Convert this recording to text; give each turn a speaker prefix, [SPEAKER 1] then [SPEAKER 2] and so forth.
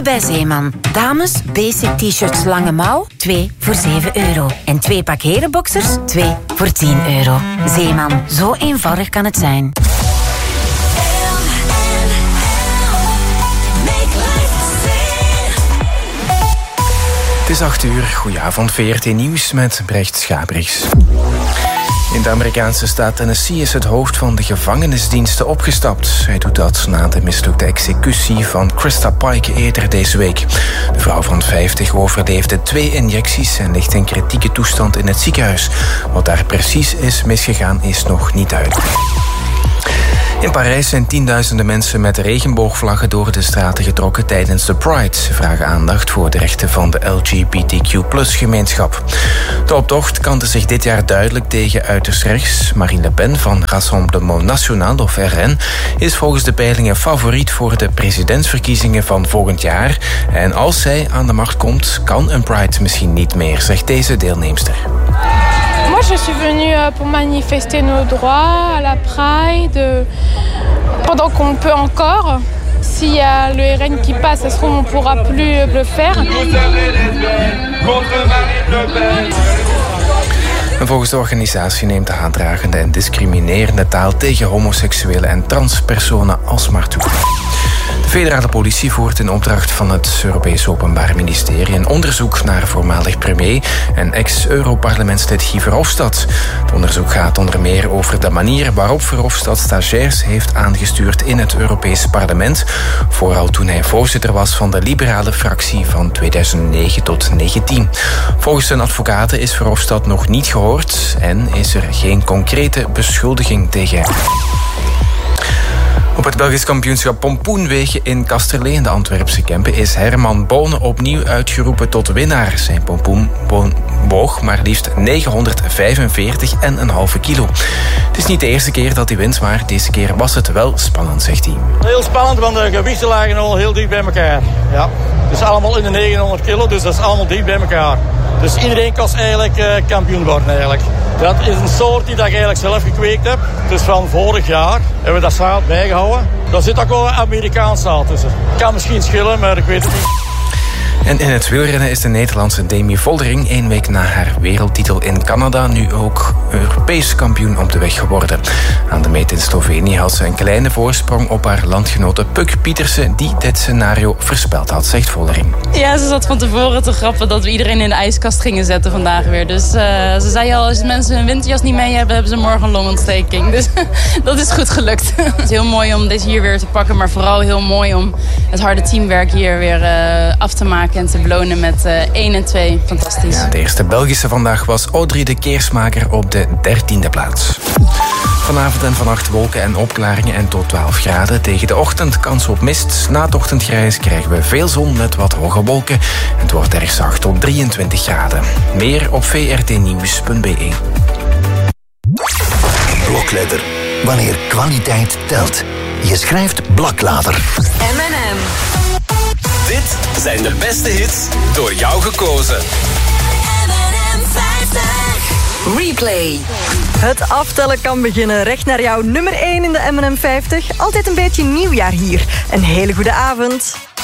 [SPEAKER 1] bij Zeeman. Dames, basic t-shirts lange mouw, 2 voor €7. En 2 pak herenboxers, 2 voor €10. Zeeman, zo eenvoudig kan het zijn.
[SPEAKER 2] Het is 8 uur. Goedenavond, VRT Nieuws met Brecht Schabrichs. In de Amerikaanse staat Tennessee is het hoofd van de gevangenisdiensten opgestapt. Hij doet dat na de mislukte executie van Krista Pike eerder deze week. De vrouw van 50 overleefde 2 injecties en ligt in kritieke toestand in het ziekenhuis. Wat daar precies is misgegaan is nog niet duidelijk. In Parijs zijn tienduizenden mensen met regenboogvlaggen door de straten getrokken tijdens de Pride. Ze vragen aandacht voor de rechten van de LGBTQ+-gemeenschap. De optocht kantte zich dit jaar duidelijk tegen uiterst rechts. Marine Le Pen van Rassemblement National, of RN, is volgens de peilingen favoriet voor de presidentsverkiezingen van volgend jaar. En als zij aan de macht komt, kan een Pride misschien niet meer, zegt deze deelnemster.
[SPEAKER 3] Moi, je suis venue pour manifester nos droits à la Pride, pendant qu'on peut encore. S'il y a le RN qui passe, ça se trouve, on ne pourra plus le faire.
[SPEAKER 2] En volgens de organisatie neemt de haatdragende en discriminerende taal tegen homoseksuelen en transpersonen alsmaar toe. De federale politie voert in opdracht van het Europees Openbaar Ministerie een onderzoek naar voormalig premier en ex-Europarlementslid Guy Verhofstadt. Het onderzoek gaat onder meer over de manier waarop Verhofstadt stagiairs heeft aangestuurd in het Europees Parlement, vooral toen hij voorzitter was van de liberale fractie van 2009 tot 2019. Volgens zijn advocaten is Verhofstadt nog niet gehoord en is er geen concrete beschuldiging tegen hem. Op het Belgisch kampioenschap pompoenwegen in Kasterlee in de Antwerpse Kempen is Herman Bonen opnieuw uitgeroepen tot winnaar. Zijn pompoen woog maar liefst 945,5 kilo. Het is niet de eerste keer dat hij wint, maar deze keer was het wel spannend, zegt hij.
[SPEAKER 4] Heel spannend, want de gewichten lagen al heel dicht bij elkaar. Ja. Het is allemaal in de 900 kilo, dus dat is allemaal dicht bij elkaar. Dus iedereen kan eigenlijk kampioen worden eigenlijk. Dat is een soort die ik eigenlijk zelf gekweekt heb. Dus van vorig jaar hebben we dat zaad bijgehouden. Daar zit ook wel een Amerikaans zaad tussen. Kan misschien schillen, maar ik weet het niet.
[SPEAKER 2] En in het wielrennen is de Nederlandse Demi Vollering 1 week na haar wereldtitel in Canada nu ook Europees kampioen op de weg geworden. Aan de meet in Slovenië had ze een kleine voorsprong op haar landgenote Puk Pietersen, die dit scenario voorspeld had, zegt Vollering.
[SPEAKER 5] Ja, ze zat van tevoren te grappen dat we iedereen in de ijskast gingen zetten vandaag weer. Dus ze zei al, als mensen hun winterjas niet mee hebben, hebben ze morgen een longontsteking. Dus dat is goed gelukt. Het is heel mooi om dit hier weer te pakken, maar vooral heel mooi om het harde teamwerk hier weer af te maken en te belonen met 1 en 2. Fantastisch.
[SPEAKER 2] Ja, de eerste Belgische vandaag was Audrey de Keersmaker op de 13e plaats. Vanavond en vannacht wolken en opklaringen en tot 12 graden. Tegen de ochtend kans op mist. Na het ochtendgrijs krijgen we veel zon met wat hoge wolken. En het wordt erg zacht tot 23 graden. Meer op vrtnieuws.be.
[SPEAKER 6] Blokletter. Wanneer kwaliteit telt. Je schrijft Blaklader.
[SPEAKER 7] M&M.
[SPEAKER 8] Dit zijn de beste hits door jou gekozen.
[SPEAKER 7] M&M 50. Replay.
[SPEAKER 9] Het aftellen kan beginnen. Recht naar jouw nummer 1 in de M&M 50. Altijd een beetje nieuwjaar hier. Een hele goede avond.